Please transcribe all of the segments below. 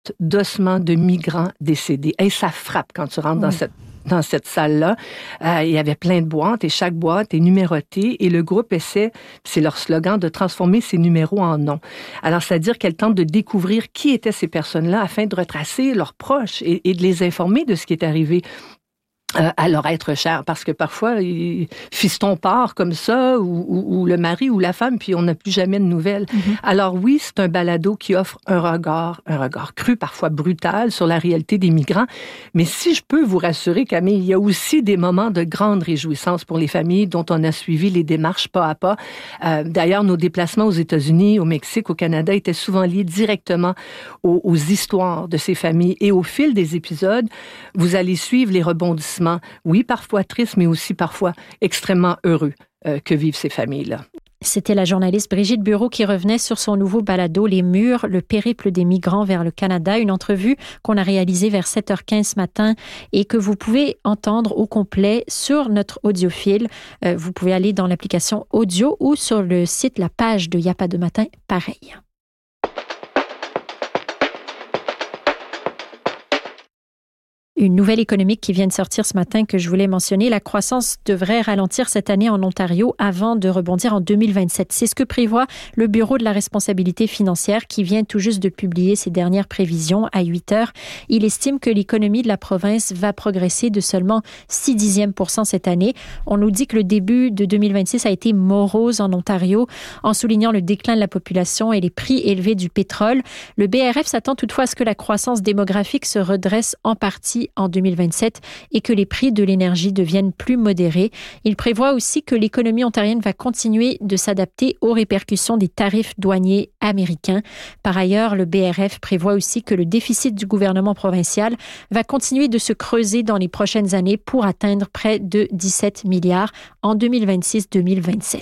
d'ossements de migrants décédés. Et ça frappe quand tu rentres dans cette salle-là. Il y avait plein de boîtes et chaque boîte est numérotée et le groupe essaie, c'est leur slogan, de transformer ces numéros en noms. Alors, c'est-à-dire qu'elle tente de découvrir qui étaient ces personnes-là afin de retracer leurs proches et de les informer de ce qui est arrivé à leur être cher, parce que parfois, fiston part comme ça, ou le mari ou la femme, puis on n'a plus jamais de nouvelles. Mm-hmm. Alors oui, c'est un balado qui offre un regard cru, parfois brutal, sur la réalité des migrants. Mais si je peux vous rassurer, Camille, il y a aussi des moments de grande réjouissance pour les familles dont on a suivi les démarches pas à pas. D'ailleurs, nos déplacements aux États-Unis, au Mexique, au Canada étaient souvent liés directement aux histoires de ces familles. Et au fil des épisodes, vous allez suivre les rebondissements. Oui, parfois tristes, mais aussi parfois extrêmement heureux que vivent ces familles-là. C'était la journaliste Brigitte Bureau qui revenait sur son nouveau balado « Les murs, le périple des migrants vers le Canada », une entrevue qu'on a réalisée vers 7h15 ce matin et que vous pouvez entendre au complet sur notre audiophile. Vous pouvez aller dans l'application audio ou sur le site, la page de Y'a pas de matin, pareil. Une nouvelle économique qui vient de sortir ce matin que je voulais mentionner. La croissance devrait ralentir cette année en Ontario avant de rebondir en 2027. C'est ce que prévoit le Bureau de la responsabilité financière qui vient tout juste de publier ses dernières prévisions à 8 heures. Il estime que l'économie de la province va progresser de seulement 0,6% cette année. On nous dit que le début de 2026 a été morose en Ontario en soulignant le déclin de la population et les prix élevés du pétrole. Le BRF s'attend toutefois à ce que la croissance démographique se redresse en partie en 2027 et que les prix de l'énergie deviennent plus modérés. Il prévoit aussi que l'économie ontarienne va continuer de s'adapter aux répercussions des tarifs douaniers américains. Par ailleurs, le BRF prévoit aussi que le déficit du gouvernement provincial va continuer de se creuser dans les prochaines années pour atteindre près de 17 milliards en 2026-2027.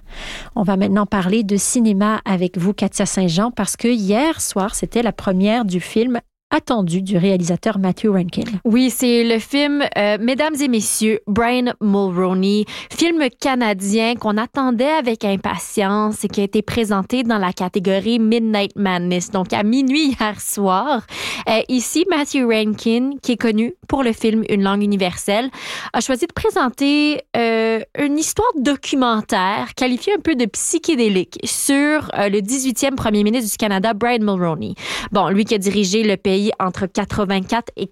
On va maintenant parler de cinéma avec vous, Katia Saint-Jean, parce que hier soir, c'était la première du film attendu du réalisateur Matthew Rankin. Oui, c'est le film Mesdames et Messieurs, Brian Mulroney, film canadien qu'on attendait avec impatience et qui a été présenté dans la catégorie Midnight Madness, donc à minuit hier soir. Ici, Matthew Rankin, qui est connu pour le film Une langue universelle, a choisi de présenter une histoire documentaire qualifiée un peu de psychédélique sur le 18e premier ministre du Canada, Brian Mulroney. Bon, lui qui a dirigé le pays entre 84 et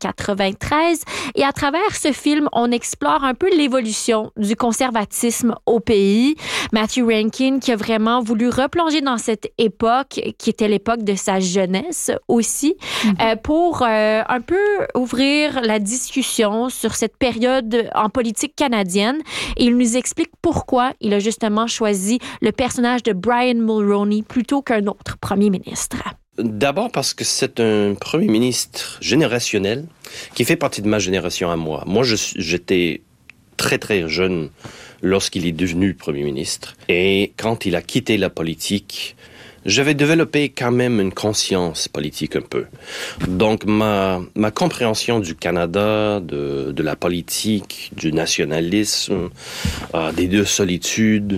93. Et à travers ce film, on explore un peu l'évolution du conservatisme au pays. Matthew Rankin qui a vraiment voulu replonger dans cette époque, qui était l'époque de sa jeunesse aussi, pour un peu ouvrir la discussion sur cette période en politique canadienne. Et il nous explique pourquoi il a justement choisi le personnage de Brian Mulroney plutôt qu'un autre premier ministre. D'abord parce que c'est un premier ministre générationnel qui fait partie de ma génération à moi. Moi, j'étais très, très jeune lorsqu'il est devenu premier ministre. Et quand il a quitté la politique, j'avais développé quand même une conscience politique un peu. Donc, ma compréhension du Canada, de la politique, du nationalisme, des deux solitudes,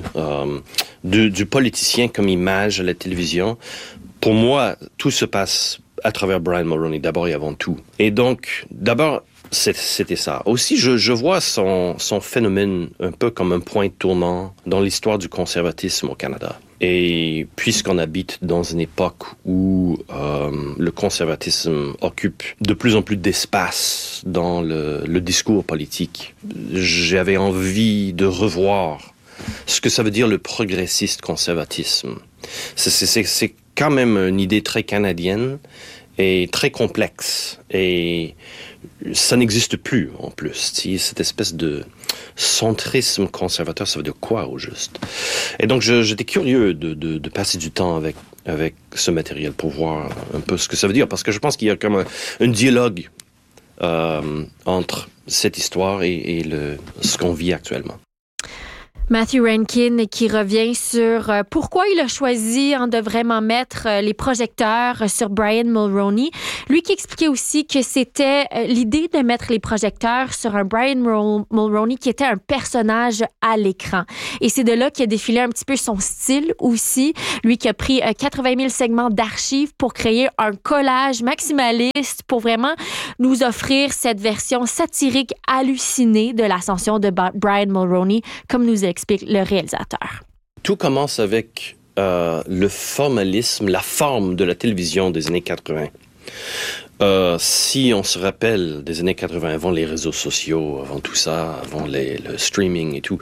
du politicien comme image à la télévision, pour moi, tout se passe à travers Brian Mulroney, d'abord et avant tout. Et donc, d'abord, c'était ça. Aussi, je vois son phénomène un peu comme un point tournant dans l'histoire du conservatisme au Canada. Et puisqu'on habite dans une époque où le conservatisme occupe de plus en plus d'espace dans le discours politique, j'avais envie de revoir ce que ça veut dire le progressiste conservatisme. C'est quand même une idée très canadienne et très complexe. Et ça n'existe plus, en plus. Cette espèce de centrisme conservateur, ça veut dire quoi, au juste? Et donc, j'étais curieux de passer du temps avec ce matériel pour voir un peu ce que ça veut dire. Parce que je pense qu'il y a comme un dialogue entre cette histoire et ce qu'on vit actuellement. Matthew Rankin qui revient sur pourquoi il a choisi de vraiment mettre les projecteurs sur Brian Mulroney. Lui qui expliquait aussi que c'était l'idée de mettre les projecteurs sur un Brian Mulroney qui était un personnage à l'écran. Et c'est de là qu'il a défilé un petit peu son style aussi. Lui qui a pris 80 000 segments d'archives pour créer un collage maximaliste pour vraiment nous offrir cette version satirique hallucinée de l'ascension de Brian Mulroney, comme nous explique le réalisateur. Tout commence avec le formalisme, la forme de la télévision des années 80. Si on se rappelle des années 80, avant les réseaux sociaux, avant tout ça, avant le streaming et tout,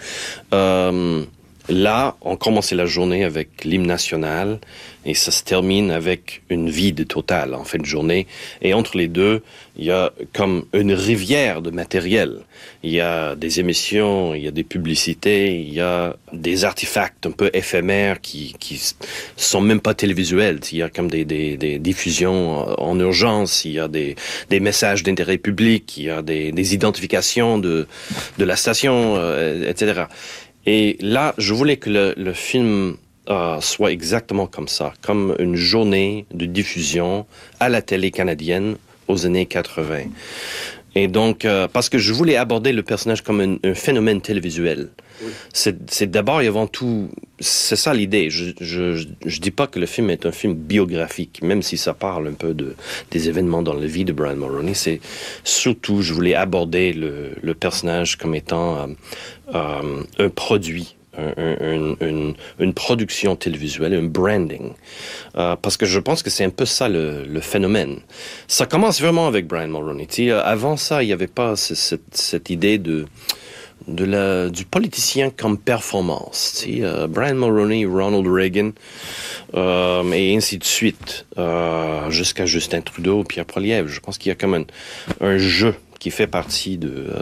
là, on commençait la journée avec l'hymne national et ça se termine avec une vide totale en fin de journée. Et entre les deux, il y a comme une rivière de matériel. Il y a des émissions, il y a des publicités, il y a des artefacts un peu éphémères qui sont même pas télévisuels. Il y a comme des diffusions en urgence, il y a des messages d'intérêt public, il y a des identifications de la station, etc. Et là, je voulais que le film soit exactement comme ça, comme une journée de diffusion à la télé canadienne aux années 80. Et donc, parce que je voulais aborder le personnage comme un phénomène télévisuel. Oui. C'est d'abord et avant tout, c'est ça l'idée. Je dis pas que le film est un film biographique, même si ça parle un peu des événements dans la vie de Brian Mulroney. C'est surtout, je voulais aborder le personnage comme étant un produit. Une production télévisuelle, un branding. Parce que je pense que c'est un peu ça le phénomène. Ça commence vraiment avec Brian Mulroney. Avant ça, il n'y avait pas cette idée du politicien comme performance. Brian Mulroney, Ronald Reagan, et ainsi de suite, jusqu'à Justin Trudeau, Pierre Poilievre. Je pense qu'il y a comme un jeu qui fait partie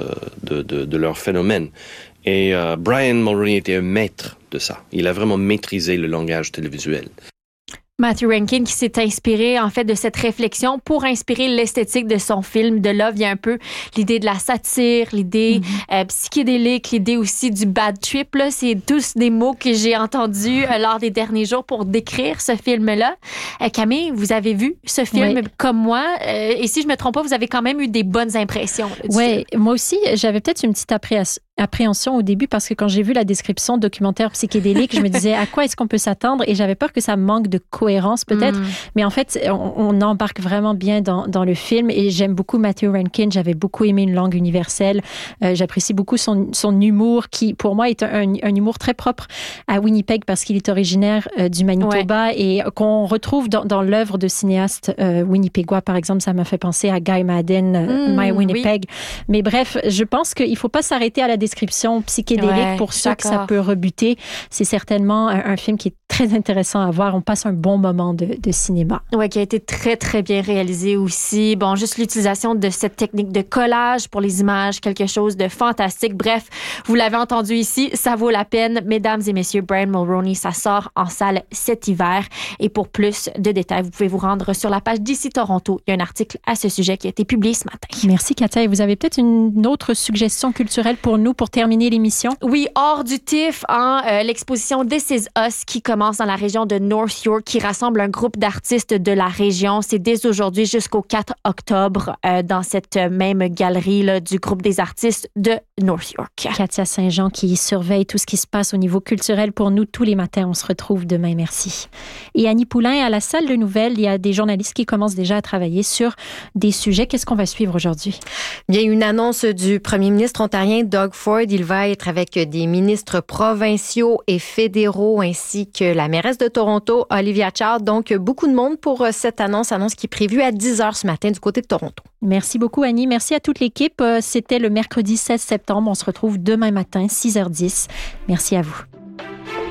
de leur phénomène. Et Brian Mulroney était un maître de ça. Il a vraiment maîtrisé le langage télévisuel. Matthew Rankin qui s'est inspiré en fait de cette réflexion pour inspirer l'esthétique de son film. De là vient un peu l'idée de la satire, l'idée psychédélique, l'idée aussi du bad trip. Là, c'est tous des mots que j'ai entendus lors des derniers jours pour décrire ce film-là. Camille, vous avez vu ce film comme moi. Et si je me trompe pas, vous avez quand même eu des bonnes impressions. Oui, moi aussi, j'avais peut-être une petite appréhension au début parce que quand j'ai vu la description documentaire psychédélique, je me disais à quoi est-ce qu'on peut s'attendre et j'avais peur que ça manque de cohérence peut-être, mais en fait on embarque vraiment bien dans le film et j'aime beaucoup Matthew Rankin, j'avais beaucoup aimé Une langue universelle, j'apprécie beaucoup son humour qui pour moi est un humour très propre à Winnipeg parce qu'il est originaire du Manitoba et qu'on retrouve dans l'œuvre de cinéastes winnipégois par exemple, ça m'a fait penser à Guy Madden, My Winnipeg, mais bref, je pense qu'il faut pas s'arrêter à la description psychédélique pour ceux que ça peut rebuter. C'est certainement un film qui est très intéressant à voir. On passe un bon moment de cinéma. Oui, qui a été très, très bien réalisé aussi. Bon, juste l'utilisation de cette technique de collage pour les images, quelque chose de fantastique. Bref, vous l'avez entendu ici, ça vaut la peine. Mesdames et messieurs, Brian Mulroney, ça sort en salle cet hiver. Et pour plus de détails, vous pouvez vous rendre sur la page d'ici Toronto. Il y a un article à ce sujet qui a été publié ce matin. Merci, Katia. Et vous avez peut-être une autre suggestion culturelle pour nous pour terminer l'émission? Oui, hors du TIFF, l'exposition This Is Us qui commence dans la région de North York, qui rassemble un groupe d'artistes de la région. C'est dès aujourd'hui jusqu'au 4 octobre dans cette même galerie là, du groupe des artistes de North York. Katia Saint-Jean qui surveille tout ce qui se passe au niveau culturel pour nous tous les matins. On se retrouve demain. Merci. Et Annie Poulain, à la salle de nouvelles, il y a des journalistes qui commencent déjà à travailler sur des sujets. Qu'est-ce qu'on va suivre aujourd'hui? Bien, une annonce du premier ministre ontarien Doug Ford. Il va être avec des ministres provinciaux et fédéraux ainsi que la mairesse de Toronto, Olivia Chow. Donc, beaucoup de monde pour cette annonce qui est prévue à 10h ce matin du côté de Toronto. Merci beaucoup, Annie. Merci à toute l'équipe. C'était le mercredi 16 septembre. On se retrouve demain matin, 6h10. Merci à vous.